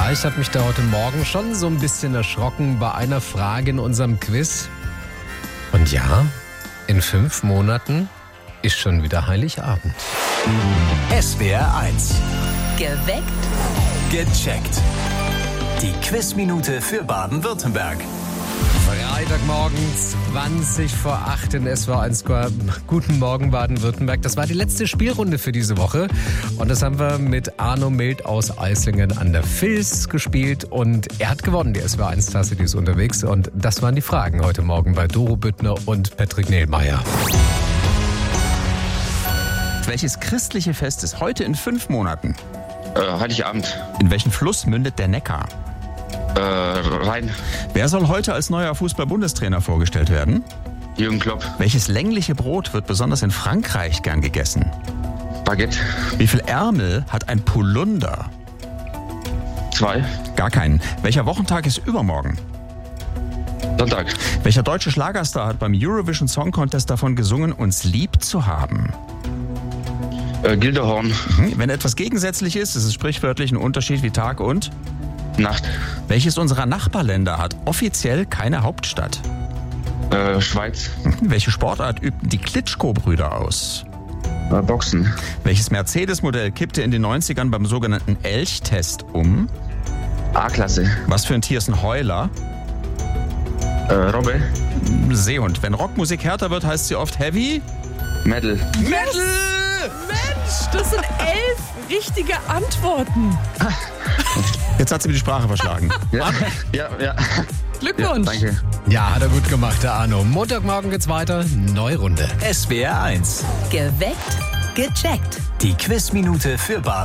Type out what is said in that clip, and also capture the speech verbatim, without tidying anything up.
Ja, ich habe mich da heute Morgen schon so ein bisschen erschrocken bei einer Frage in unserem Quiz. Und ja, in fünf Monaten ist schon wieder Heiligabend. S W R eins. Geweckt. Gecheckt. Die Quizminute für Baden-Württemberg. Freitagmorgen, zwanzig vor acht in S W R eins. Guten Morgen Baden-Württemberg. Das war die letzte Spielrunde für diese Woche. Und das haben wir mit Arno Mild aus Eislingen an der Vils gespielt. Und er hat gewonnen, die S W R eins Tasse, die ist unterwegs. Und das waren die Fragen heute Morgen bei Doro Büttner und Patrick Nehlmeier. Welches christliche Fest ist heute in fünf Monaten? Äh, Heiligabend. In welchen Fluss mündet der Neckar? Äh, Rhein. Wer soll heute als neuer Fußball-Bundestrainer vorgestellt werden? Jürgen Klopp. Welches längliche Brot wird besonders in Frankreich gern gegessen? Baguette. Wie viel Ärmel hat ein Polunder? Zwei. Gar keinen. Welcher Wochentag ist übermorgen? Sonntag. Welcher deutsche Schlagerstar hat beim Eurovision Song Contest davon gesungen, uns lieb zu haben? Äh, Gildehorn. Wenn etwas gegensätzlich ist, ist es sprichwörtlich ein Unterschied wie Tag und Nacht. Welches unserer Nachbarländer hat offiziell keine Hauptstadt? Äh, Schweiz. Welche Sportart übten die Klitschko-Brüder aus? Äh, Boxen. Welches Mercedes-Modell kippte in den neunzigern beim sogenannten Elchtest um? A-Klasse. Was für ein Tier ist ein Heuler? Äh, Robbe. Seehund. Wenn Rockmusik härter wird, heißt sie oft Heavy? Metal. Metal! Mensch, das sind elf richtige Antworten. Jetzt hat sie mir die Sprache verschlagen. Ja, ja, ja. Glückwunsch. Ja, danke. Ja, hat er gut gemacht, der Arno. Montagmorgen geht's weiter. Neue Runde. S W R eins. Geweckt. Gecheckt. Die Quizminute für Baden-Württemberg.